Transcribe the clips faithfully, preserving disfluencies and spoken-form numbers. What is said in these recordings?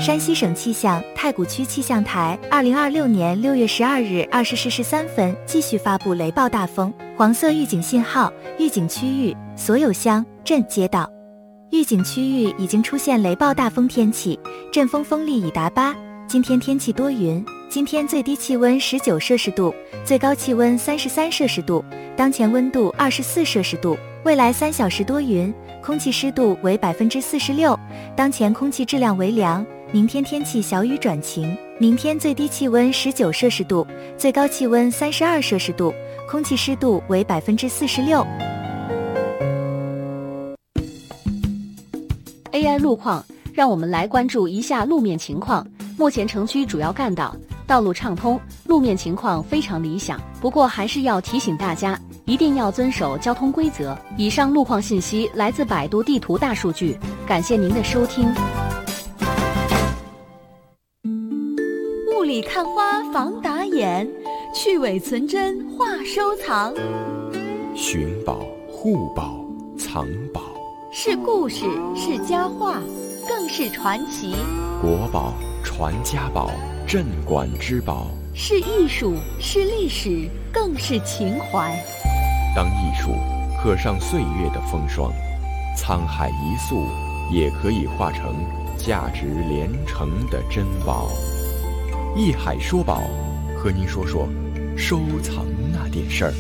山西省气象太谷区气象台二零二六年六月十二日二十时十三分继续发布雷暴大风黄色预警信号，预警区域所有乡镇街道。预警区域已经出现雷暴大风天气，阵风风力已达八。今天天气多云，今天最低气温十九摄氏度，最高气温三十三摄氏度，当前温度二十四摄氏度。未来三小时多云，空气湿度为百分之四十六，当前空气质量为良。明天天气小雨转晴，明天最低气温十九摄氏度，最高气温三十二摄氏度，空气湿度为百分之四十六。 A I 路况，让我们来关注一下路面情况。目前城区主要干道道路畅通，路面情况非常理想。不过还是要提醒大家，一定要遵守交通规则。以上路况信息来自百度地图大数据，感谢您的收听。 雾里看花防打眼，去伪存真话收藏。 寻宝、护宝、藏宝， 是故事，是佳话，更是传奇。 国宝、传家宝、镇馆之宝， 是艺术，是历史，更是情怀。 当艺术刻上岁月的风霜，沧海一粟也可以化成价值连城的珍宝。艺海说宝，和您说说收藏那点事儿。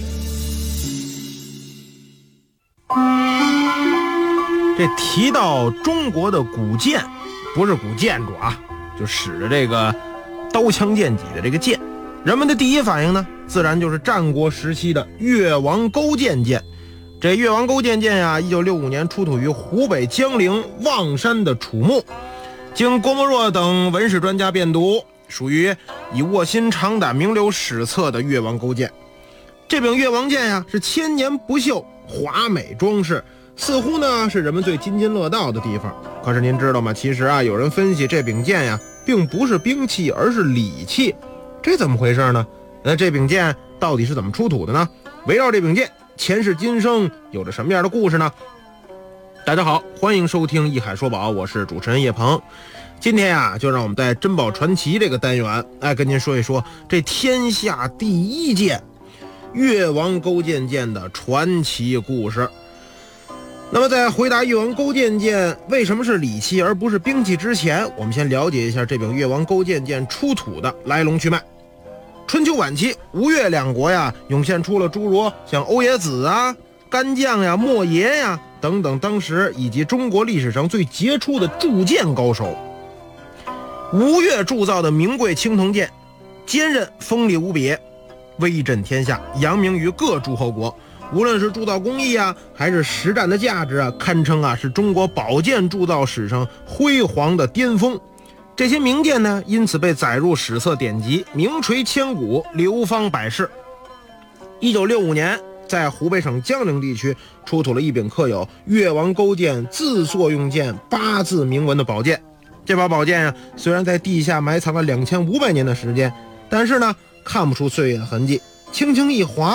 这提到中国的古建，不是古建筑啊，就使着这个刀枪剑戟的这个剑，人们的第一反应呢，自然就是战国时期的越王勾践剑。这越王勾践剑呀，一九六五年出土于湖北江陵望山的楚墓，经郭沫若等文史专家辨读，属于以卧薪尝胆名留史册的越王勾践。这柄越王剑呀，是千年不锈，华美装饰，似乎呢是人们最津津乐道的地方。可是您知道吗？其实啊，有人分析这柄剑呀，并不是兵器，而是礼器。这怎么回事呢？那这柄剑到底是怎么出土的呢？围绕这柄剑前世今生有着什么样的故事呢？大家好，欢迎收听一海说宝，我是主持人叶鹏。今天呀、啊，就让我们在珍宝传奇这个单元，哎，跟您说一说这天下第一剑越王勾践剑的传奇故事。那么在回答越王勾践剑为什么是礼器而不是兵器之前，我们先了解一下这柄越王勾践剑出土的来龙去脉。春秋晚期，吴越两国呀，涌现出了诸如像欧冶子啊、干将呀、莫邪呀等等当时以及中国历史上最杰出的铸剑高手。吴越铸造的名贵青铜剑，坚韧锋利无比，威震天下，扬名于各诸侯国。无论是铸造工艺啊，还是实战的价值啊，堪称啊是中国宝剑铸造史上辉煌的巅峰。这些名剑呢，因此被载入史册典籍，名垂千古，流芳百世。一九六五年，在湖北省江陵地区出土了一柄刻有越王勾践自作用剑八字铭文的宝剑。这把宝剑啊，虽然在地下埋藏了两千五百年的时间，但是呢，看不出岁月的痕迹，轻轻一划